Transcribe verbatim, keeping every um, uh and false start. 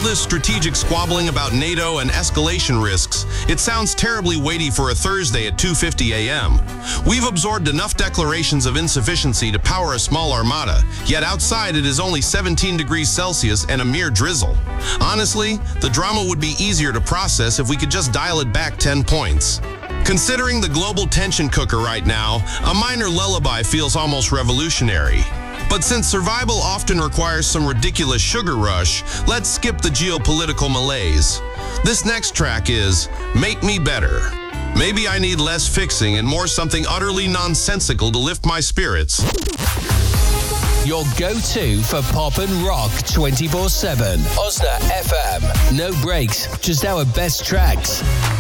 this strategic squabbling about NATO and escalation risks, it sounds terribly weighty for a Thursday at two fifty a.m. We've absorbed enough declarations of insufficiency to power a small armada, yet outside it is only seventeen degrees Celsius and a mere drizzle. Honestly, the drama would be easier to process if we could just dial it back ten points. Considering the global tension cooker right now, a minor lullaby feels almost revolutionary. But since survival often requires some ridiculous sugar rush, let's skip the geopolitical malaise. This next track is Make Me Better. Maybe I need less fixing and more something utterly nonsensical to lift my spirits. Your go-to for pop and rock twenty-four seven. Osna F M. No breaks, just our best tracks.